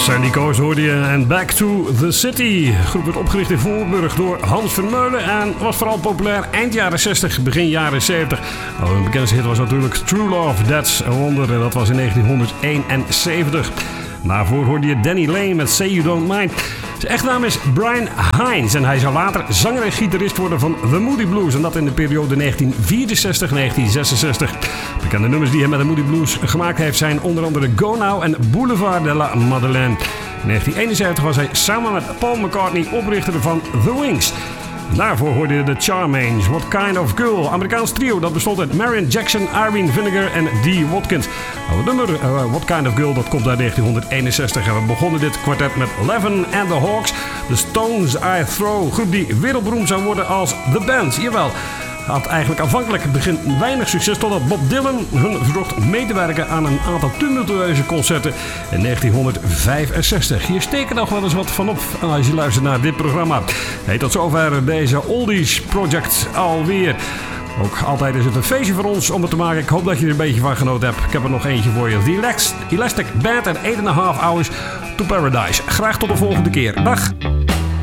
Sandy Coast hoorde je en Back to the City. De groep werd opgericht in Voorburg door Hans Vermeulen en was vooral populair eind jaren 60, begin jaren 70. Een bekendste hit was natuurlijk True Love, That's a Wonder en dat was in 1971. Daarvoor hoorde je Danny Lane met Say You Don't Mind. Zijn echte naam is Brian Hines en hij zou later zanger en gitarist worden van The Moody Blues. En dat in de periode 1964-1966. Bekende nummers die hij met de Moody Blues gemaakt heeft zijn onder andere Go Now en Boulevard de la Madeleine. In 1971 was hij samen met Paul McCartney oprichter van The Wings. Daarvoor hoorde je de Charmaines, What Kind of Girl, Amerikaans trio dat bestond uit Marion Jackson, Irene Vinegar en Dee Watkins. Het nummer What Kind of Girl dat komt uit 1961 en we begonnen dit kwartet met Levin and the Hawks, The Stones I Throw, groep die wereldberoemd zou worden als The Band. Jawel, had eigenlijk aanvankelijk het begin weinig succes totdat Bob Dylan hun verzocht mee te werken aan een aantal tumultueuze concerten in 1965. Hier steken nog wel eens wat van op als je luistert naar dit programma. Hey, tot zover deze Oldies Project alweer. Ook altijd is het een feestje voor ons om het te maken. Ik hoop dat je er een beetje van genoten hebt. Ik heb er nog eentje voor je. The Elastic Band en 8.5 Hours to Paradise. Graag tot de volgende keer. Dag!